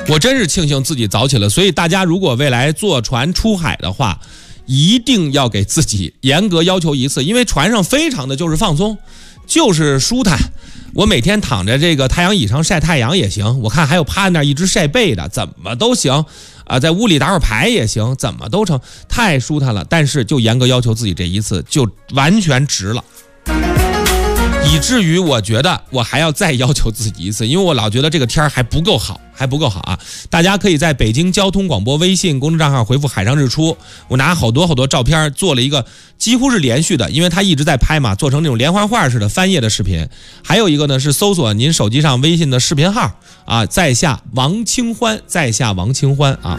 我真是庆幸自己早起了，所以大家如果未来坐船出海的话，一定要给自己严格要求一次，因为船上非常的就是放松，就是舒坦。我每天躺在这个太阳椅上晒太阳也行，我看还有趴在那儿一直晒背的，怎么都行啊，在屋里打会儿牌也行，怎么都成，太舒坦了。但是就严格要求自己这一次，就完全值了。以至于我觉得我还要再要求自己一次，因为我老觉得这个天还不够好啊！大家可以在北京交通广播微信公众账号回复海上日出，我拿好多照片做了一个几乎是连续的，因为他一直在拍嘛，做成那种连环画似的翻页的视频。还有一个呢是搜索您手机上微信的视频号啊，在下王清欢啊。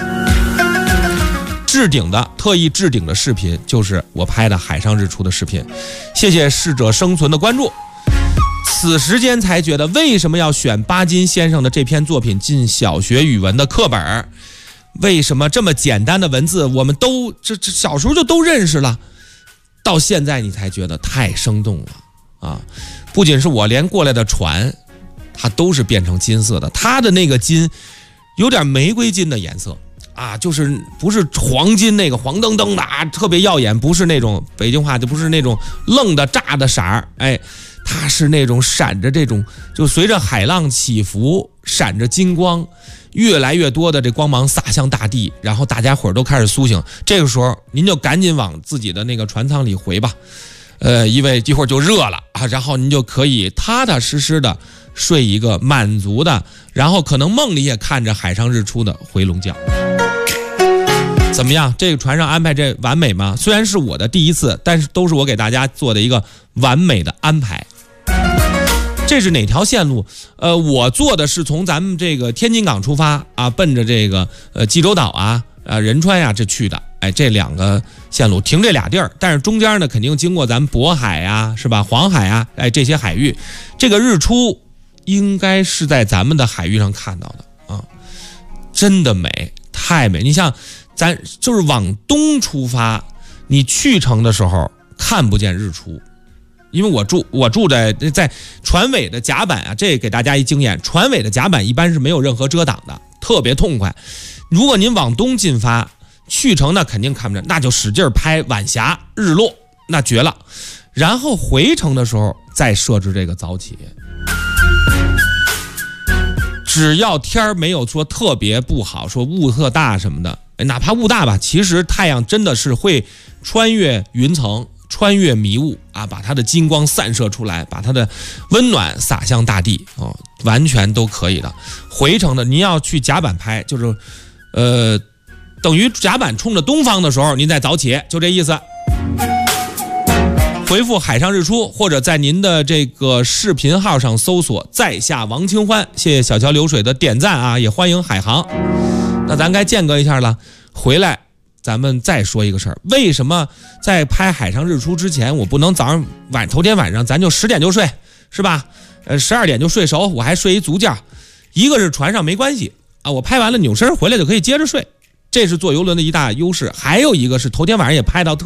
特意置顶的视频就是我拍的海上日出的视频，谢谢适者生存的关注。此时间才觉得为什么要选巴金先生的这篇作品进小学语文的课本，为什么这么简单的文字我们都这小时候就都认识了，到现在你才觉得太生动了啊！不仅是我，连过来的船它都是变成金色的，它的那个金有点玫瑰金的颜色啊，就是不是黄金那个黄澄澄的啊，特别耀眼，不是那种北京话就不是那种愣的炸的色儿，哎，它是那种闪着这种，就随着海浪起伏闪着金光，越来越多的这光芒洒向大地，然后大家伙都开始苏醒。这个时候您就赶紧往自己的那个船舱里回吧，因为一会儿就热了啊，然后您就可以踏踏实实的睡一个满足的，然后可能梦里也看着海上日出的回笼觉。怎么样？这个船上安排这完美吗？虽然是我的第一次，但是都是我给大家做的一个完美的安排。这是哪条线路？我做的是从咱们这个天津港出发啊，奔着这个济州岛啊、仁川呀这去的。哎，这两个线路停这俩地儿，但是中间呢肯定经过咱们渤海啊，是吧？黄海啊，哎这些海域，这个日出应该是在咱们的海域上看到的啊，真的美，太美。你像咱就是往东出发，你去程的时候看不见日出，因为我住在船尾的甲板啊，这给大家一经验，船尾的甲板一般是没有任何遮挡的，特别痛快。如果您往东进发，去程那肯定看不见，那就使劲拍晚霞日落，那绝了。然后回程的时候再设置这个早起，只要天没有说特别不好，说雾特大什么的，哪怕雾大吧，其实太阳真的是会穿越云层，穿越迷雾啊，把它的金光散射出来，把它的温暖洒向大地啊，完全都可以的。回程的您要去甲板拍，就是等于甲板冲着东方的时候您再早起，就这意思。回复海上日出，或者在您的这个视频号上搜索在下王清欢。谢谢小桥流水的点赞啊，也欢迎海航。那咱该间隔一下了，回来咱们再说一个事儿，为什么在拍海上日出之前，我不能头天晚上咱就10点就睡，是吧？12点就睡熟，我还睡一足觉。一个是船上没关系啊，我拍完了扭身回来就可以接着睡，这是坐游轮的一大优势。还有一个是头天晚上也拍到